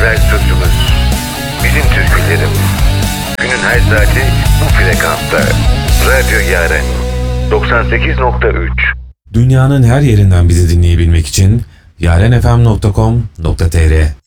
evvel sözümüz, bizim türkülerimiz. Günün her saati bu frekansta. Radyo Yaren 98.3. Dünyanın her yerinden bizi dinleyebilmek için yarenfm.com.tr